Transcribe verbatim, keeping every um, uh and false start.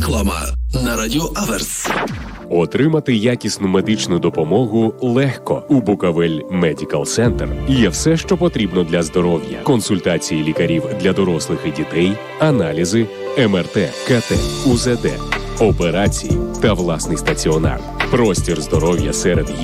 Реклама на Радіо Аверс. Отримати якісну медичну допомогу легко. У Буковель Medical Center є все, що потрібно для здоров'я. Консультації лікарів для дорослих і дітей, аналізи, ем ер те, ка те, у зет де, операції та власний стаціонар. Простір здоров'я серед